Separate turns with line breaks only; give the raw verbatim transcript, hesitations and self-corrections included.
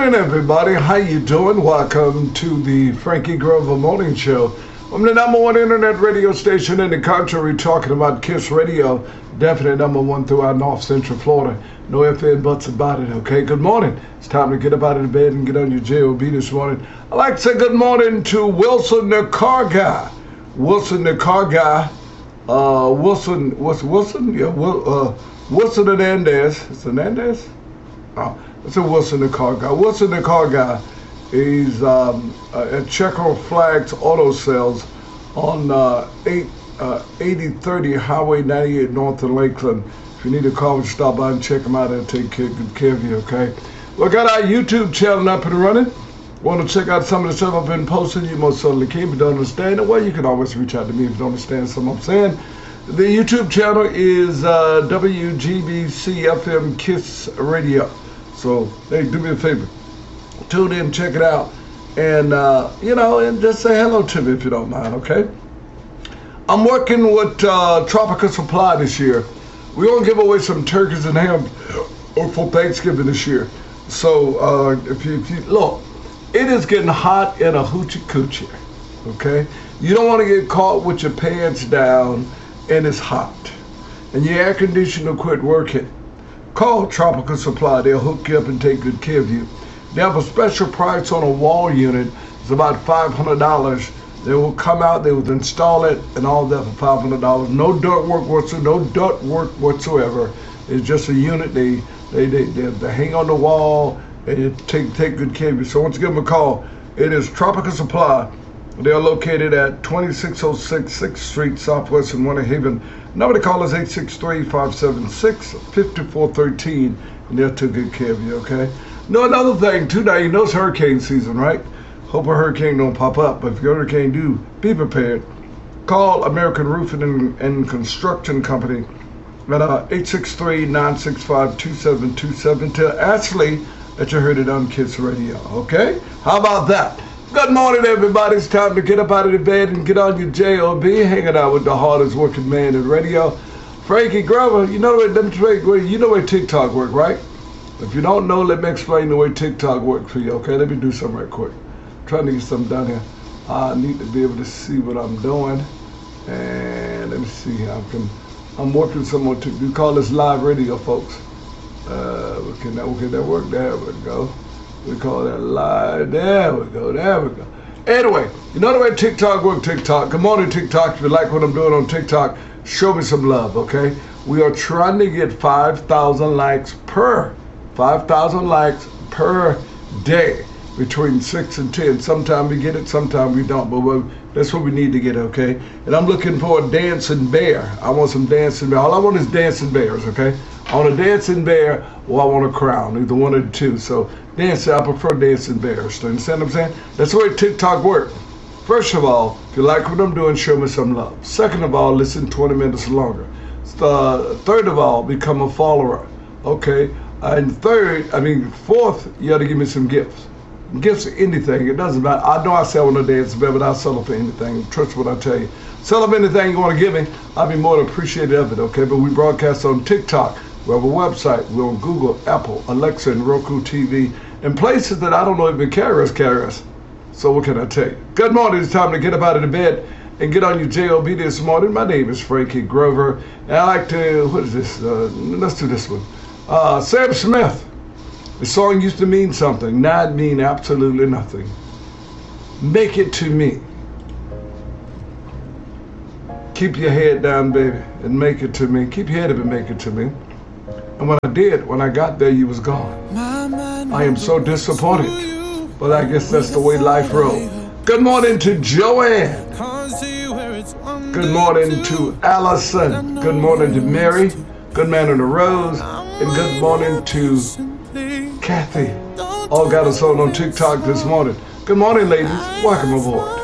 morning, everybody. How you doing? Welcome to the Frankie Grover Morning Show. I'm the number one internet radio station in the country talking about KISS Radio. Definitely number one throughout North Central Florida. No ifs and buts about it, okay? Good morning. It's time to get up out of the bed and get on your J O B this morning. I'd like to say good morning to Wilson the car guy. Wilson the car guy. Uh, Wilson, what's Wilson? Yeah, Will, uh, Wilson Hernandez. Is it Hernandez? Oh, it's a Wilson the car guy. Wilson the car guy. He's um, uh, at Checker Flags Auto Sales on uh, eight, uh, eighty thirty Highway ninety-eight North in Lakeland. If you need a car, stop by and check him out and take care, good care of you, okay? We got our YouTube channel up and running. Want to check out some of the stuff I've been posting? You most certainly can, but don't understand it. Well, you can always reach out to me if you don't understand something I'm saying. The YouTube channel is uh, W G B C F M KISS Radio. So, hey, do me a favor. Tune in, check it out, and, uh, you know, and just say hello to me if you don't mind, okay? I'm working with uh, Tropical Supply this year. We're going to give away some turkeys and ham for Thanksgiving this year. So, uh, if, you, if you, look, it is getting hot in a hoochie coochie, okay? You don't want to get caught with your pants down and it's hot, and your air conditioner quit working. Call Tropical Supply. They'll hook you up and take good care of you. They have a special price on a wall unit. It's about five hundred dollars. They will come out, they will install it, and all that for five hundred dollars. No dirt work whatsoever. No dirt work whatsoever. It's just a unit. They they they, they, they hang on the wall and take take good care of you. So once you give them a call, it is Tropical Supply. They are located at twenty-six oh six sixth Street, Southwest in Winter Haven. Number to call is eight six three, five seven six, five four one three, and they'll take good care of you, okay? No, another thing, too, now you know it's hurricane season, right? Hope a hurricane don't pop up, but if your hurricane do, be prepared. Call American Roofing and, and Construction Company at uh, eight six three, nine six five, two seven two seven. Tell Ashley that you heard it on KISS Radio, okay? How about that? Good morning, everybody. It's time to get up out of the bed and get on your J O B, hanging out with the hardest working man in radio, Frankie Grover. You know the way, you know the way TikTok work, right? If you don't know, let me explain the way TikTok works for you, okay? Let me do something right quick. I'm trying to get something done here. I need to be able to see what I'm doing. And let me see how I can, I'm working some more. We call this live radio, folks. Uh, okay, that, okay, that work? There we go. We call that live. There we go. There we go. Anyway, you know the way TikTok works, TikTok. Good morning, TikTok. If you like what I'm doing on TikTok, show me some love, okay? We are trying to get five thousand likes per five thousand likes per day, between six and ten. Sometimes we get it, sometimes we don't, but we're, that's what we need to get, okay? And I'm looking for a dancing bear. I want some dancing bear. All I want is dancing bears, okay? I want a dancing bear or I want a crown, either one of the two. So dancing, I prefer dancing bears. Do you understand what I'm saying? That's the way TikTok works. First of all, if you like what I'm doing, show me some love. Second of all, listen twenty minutes longer. Uh, third of all, become a follower, okay? And third, I mean, fourth, you got to give me some gifts. Gifts, anything, it doesn't matter. I know I sell on a dance bear, but I'll sell it for anything. Trust what I tell you. Sell up anything you want to give me, I'll be more than appreciative of it, okay? But we broadcast on TikTok. We have a website. We're on Google, Apple, Alexa, and Roku T V, and places that I don't know even carry us, carry us. So what can I tell you? Good morning. It's time to get up out of the bed and get on your J O B this morning. My name is Frankie Grover, and I like to, what is this? Uh, let's do this one. Uh, Sam Smith. The song used to mean something. Now it mean absolutely nothing. Make it to me. Keep your head down, baby, and make it to me. Keep your head up and make it to me. And when I did, when I got there, you was gone. I am so disappointed, but I guess that's the way life rolls. Good morning to Joanne. Good morning to Allison. Good morning to Mary. Good morning to Rose. And good morning to Kathy. All got us on on TikTok this morning. Good morning, ladies. Welcome aboard.